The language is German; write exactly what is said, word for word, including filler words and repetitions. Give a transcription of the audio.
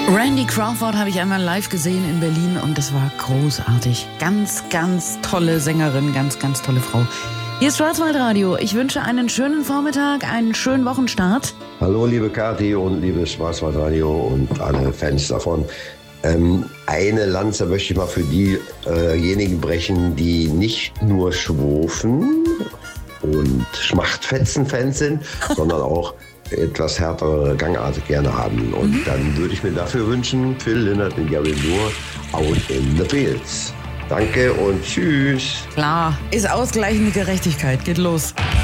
Randy Crawford habe ich einmal live gesehen in Berlin und das war großartig. Ganz, ganz tolle Sängerin, ganz, ganz tolle Frau. Hier ist Schwarzwaldradio. Ich wünsche einen schönen Vormittag, einen schönen Wochenstart. Hallo liebe Kathi und liebes Schwarzwaldradio und alle Fans davon. Ähm, eine Lanze möchte ich mal für diejenigen brechen, die nicht nur Schwofen und Schmachtfetzen-Fans sind, sondern auch etwas härtere Gangart gerne haben. Und mhm. dann würde ich mir dafür wünschen, Phil Lynott und Gary Moore, Out in the Fields. Danke und tschüss. Klar, ist ausgleichende Gerechtigkeit. Geht los.